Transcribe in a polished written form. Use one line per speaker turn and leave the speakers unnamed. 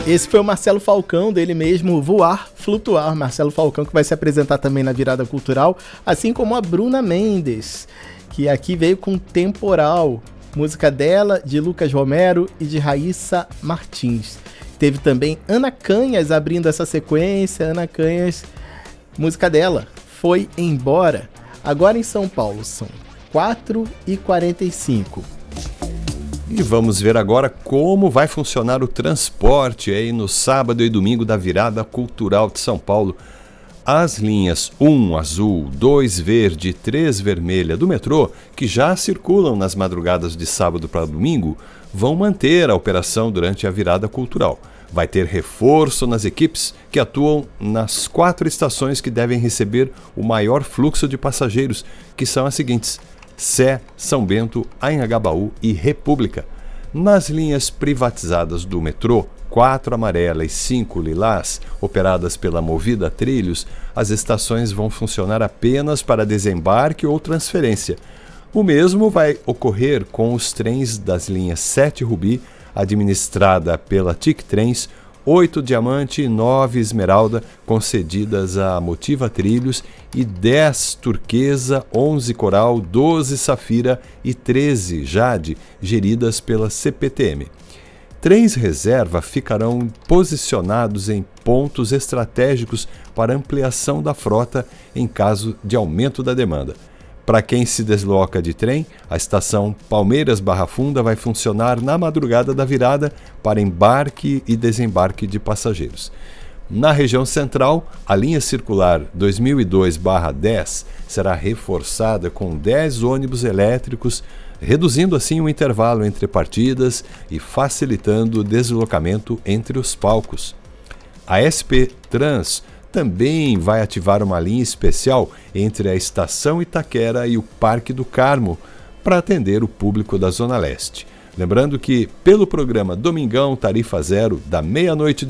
Esse foi o Marcelo Falcão, dele mesmo, Voar, Flutuar. Marcelo Falcão, que vai se apresentar também na Virada Cultural, assim como a Bruna Mendes, que aqui veio com Temporal, música dela, de Lucas Romero e de Raíssa Martins. Teve também Ana Canhas abrindo essa sequência. Ana Canhas, música dela, Foi Embora. Agora em São Paulo, são 4h45.
E vamos ver agora como vai funcionar o transporte aí no sábado e domingo da Virada Cultural de São Paulo. As linhas 1 azul, 2 verde e 3 vermelha do metrô, que já circulam nas madrugadas de sábado para domingo, vão manter a operação durante a Virada Cultural. Vai ter reforço nas equipes que atuam nas 4 estações que devem receber o maior fluxo de passageiros, que são as seguintes: Sé, São Bento, Anhangabaú e República. Nas linhas privatizadas do metrô, 4 amarela e 5 lilás, operadas pela Movida Trilhos, as estações vão funcionar apenas para desembarque ou transferência. O mesmo vai ocorrer com os trens das linhas 7 Rubi, administrada pela TIC Trens, 8 Diamante e 9 Esmeralda, concedidas a Motiva Trilhos, e 10 Turquesa, 11 Coral, 12 Safira e 13 Jade, geridas pela CPTM. Trens reserva ficarão posicionados em pontos estratégicos para ampliação da frota em caso de aumento da demanda. Para quem se desloca de trem, a estação Palmeiras-Barra Funda vai funcionar na madrugada da virada para embarque e desembarque de passageiros. Na região central, a linha circular 2002/10 será reforçada com 10 ônibus elétricos, reduzindo assim o intervalo entre partidas e facilitando o deslocamento entre os palcos. A SP Trans também vai ativar uma linha especial entre a Estação Itaquera e o Parque do Carmo para atender o público da Zona Leste. Lembrando que, pelo programa Domingão Tarifa Zero, da meia-noite